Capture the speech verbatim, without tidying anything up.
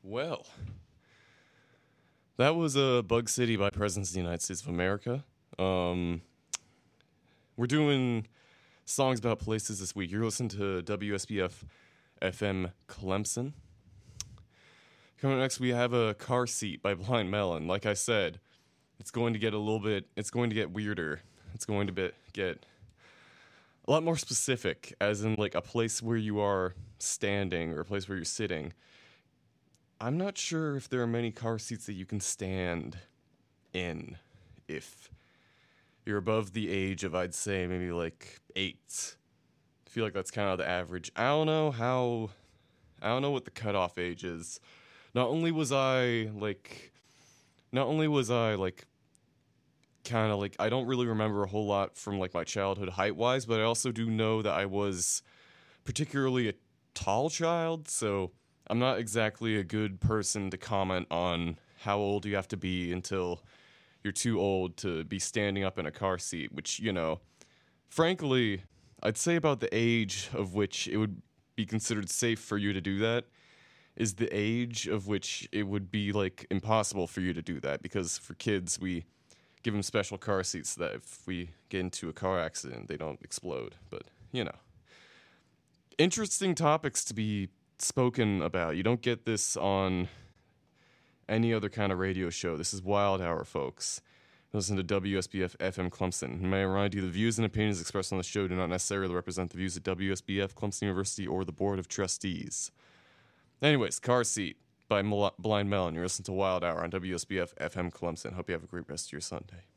Well, that was uh, Bug City by Presidents of the United States of America. Um, we're doing songs about places this week. You're listening to W S B F F M Clemson. Coming up next, we have a Car Seat by Blind Melon. Like I said, it's going to get a little bit, it's going to get weirder. It's going to be, get a lot more specific, as in like a place where you are standing or a place where you're sitting. I'm not sure if there are many car seats that you can stand in if you're above the age of, I'd say, maybe like eight. I feel like that's kind of the average. I don't know how, I don't know what the cutoff age is. Not only was I, like, not only was I, like, kind of, like, I don't really remember a whole lot from, like, my childhood height-wise, but I also do know that I was particularly a tall child, so I'm not exactly a good person to comment on how old you have to be until you're too old to be standing up in a car seat, which, you know, frankly, I'd say about the age of which it would be considered safe for you to do that is the age of which it would be, like, impossible for you to do that, because for kids, we give them special car seats so that if we get into a car accident, they don't explode. But, you know. Interesting topics to be spoken about. You don't get this on any other kind of radio show. This is Wild Hour, folks. Listen to W S B F F M Clemson. And may I remind you, the views and opinions expressed on the show do not necessarily represent the views of W S B F, Clemson University, or the Board of Trustees. Anyways, Car Seat by Blind Melon. You're listening to Wild Hour on W S B F F M Clemson. Hope you have a great rest of your Sunday.